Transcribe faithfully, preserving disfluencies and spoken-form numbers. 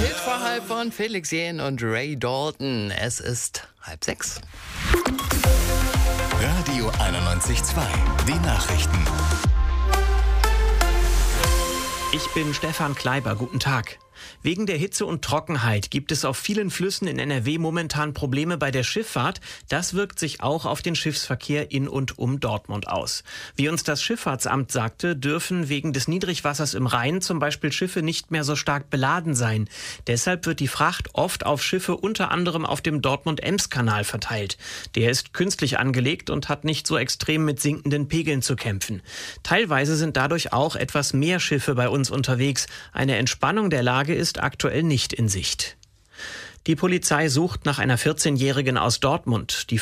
Hitverhalb von Felix Jähn und Ray Dalton. Es ist halb sechs. Radio einundneunzig Komma zwei, die Nachrichten. Ich bin Stefan Kleiber, guten Tag. Wegen der Hitze und Trockenheit gibt es auf vielen Flüssen in N R W momentan Probleme bei der Schifffahrt. Das wirkt sich auch auf den Schiffsverkehr in und um Dortmund aus. Wie uns das Schifffahrtsamt sagte, dürfen wegen des Niedrigwassers im Rhein zum Beispiel Schiffe nicht mehr so stark beladen sein. Deshalb wird die Fracht oft auf Schiffe unter anderem auf dem Dortmund-Ems-Kanal verteilt. Der ist künstlich angelegt und hat nicht so extrem mit sinkenden Pegeln zu kämpfen. Teilweise sind dadurch auch etwas mehr Schiffe bei uns unterwegs. Eine Entspannung der Lage ist aktuell nicht in Sicht. Die Polizei sucht nach einer vierzehnjährigen aus Dortmund. Die